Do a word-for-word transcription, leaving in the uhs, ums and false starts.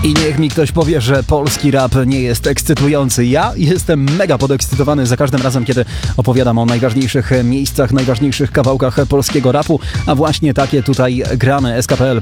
I niech mi ktoś powie, że polski rap nie jest ekscytujący. Ja jestem mega podekscytowany za każdym razem, kiedy opowiadam o najważniejszych miejscach, najważniejszych kawałkach polskiego rapu, a właśnie takie tutaj gramy. S K P L